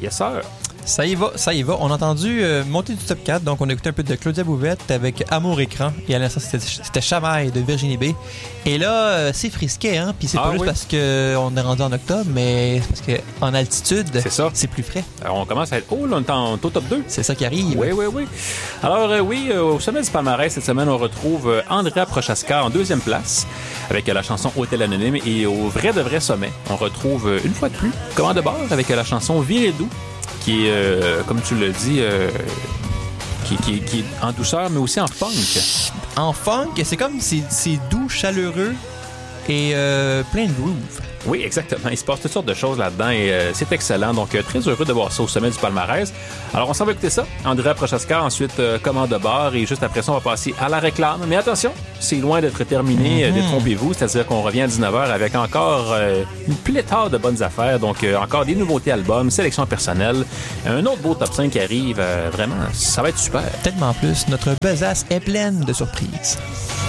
Yes, sir. Ça y va. On a entendu monter du top 4, donc on a écouté un peu de Claudia Bouvette avec Amour Écran, et à l'instant c'était Chamaille de Virginie B. Et là, c'est frisquet, hein, puis c'est pas juste parce qu'on est rendu en octobre, mais c'est parce qu'en altitude, c'est plus frais. Alors, on commence à être haut, là, on est au top 2. C'est ça qui arrive. Oui. Alors, au sommet du palmarès, cette semaine, on retrouve Andrea Prochaska en 2e place, avec la chanson Hôtel Anonyme, et au vrai de vrai sommet, on retrouve, une fois de plus, Commande de bord, avec la chanson Virez doux, qui est, comme tu l'as dit, qui est en douceur, mais aussi en funk. En funk, c'est comme c'est doux, chaleureux et plein de groove. Oui, exactement. Il se passe toutes sortes de choses là-dedans et c'est excellent. Donc, très heureux de voir ça au sommet du palmarès. Alors, on s'en va écouter ça. Andrea Prochaska, ensuite, Commande de bord. Et juste après ça, on va passer à la réclame. Mais attention, c'est loin d'être terminé. Détrompez-vous. C'est-à-dire qu'on revient à 19h avec encore une pléthore de bonnes affaires. Donc, encore des nouveautés albums, sélection personnelle. Un autre beau top 5 qui arrive. Vraiment, ça va être super. Tellement plus. Notre besace est pleine de surprises.